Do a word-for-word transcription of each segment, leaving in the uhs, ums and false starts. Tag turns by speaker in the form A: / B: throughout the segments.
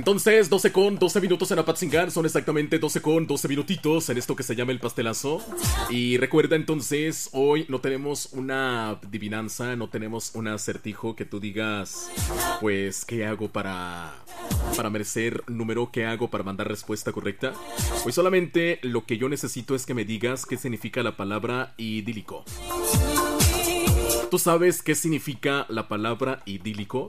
A: Entonces, doce con doce minutos en Apatzingán. Son exactamente doce con doce minutitos en esto que se llama el pastelazo. Y recuerda entonces, hoy no tenemos una adivinanza, no tenemos un acertijo que tú digas, pues, ¿qué hago para, para merecer número? ¿Qué hago para mandar respuesta correcta? Hoy solamente lo que yo necesito es que me digas qué significa la palabra idílico. ¿Tú sabes qué significa la palabra idílico?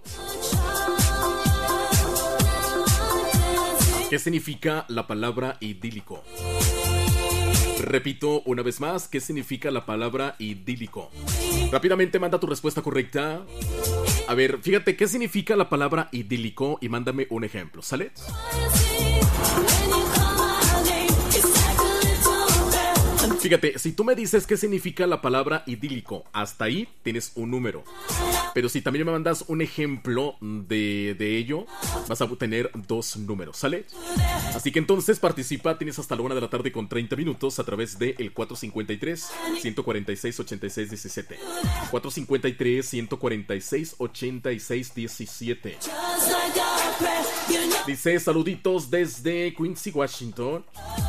A: ¿Qué significa la palabra idílico? Repito una vez más, ¿qué significa la palabra idílico? Rápidamente manda tu respuesta correcta. A ver, fíjate, ¿qué significa la palabra idílico? Y mándame un ejemplo, ¿sale? Fíjate, si tú me dices qué significa la palabra idílico, hasta ahí tienes un número. Pero si también me mandas un ejemplo de, de ello, vas a obtener dos números, ¿sale? Así que entonces participa, tienes hasta la una de la tarde con treinta minutos a través del cuatro cincuenta y tres, ciento cuarenta y seis, ochenta y seis, diecisiete. cuatro cincuenta y tres, ciento cuarenta y seis, ochenta y seis, diecisiete. Dice, saluditos desde Quincy, Washington.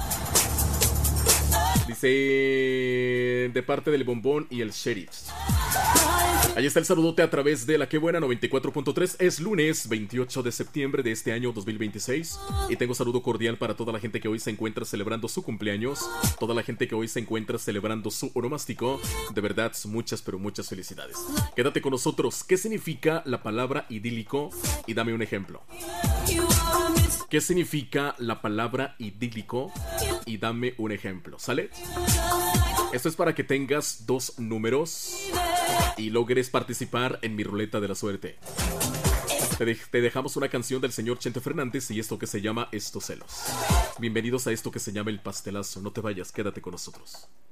A: Dice, de parte del Bombón y el Sheriff. Ahí está el saludote a través de la Que Buena noventa y cuatro punto tres. Es lunes veintiocho de septiembre de este año dos mil veintiséis. Y tengo saludo cordial para toda la gente que hoy se encuentra celebrando su cumpleaños. Toda la gente que hoy se encuentra celebrando su onomástico. De verdad, muchas pero muchas felicidades. Quédate con nosotros. ¿Qué significa la palabra idílico? Y dame un ejemplo. ¿Qué significa la palabra idílico? Y dame un ejemplo, ¿sale? Esto es para que tengas dos números y logres participar en mi ruleta de la suerte. Te, de- te dejamos una canción del señor Chente Fernández y esto que se llama Estos Celos. Bienvenidos a esto que se llama El Pastelazo. No te vayas, quédate con nosotros.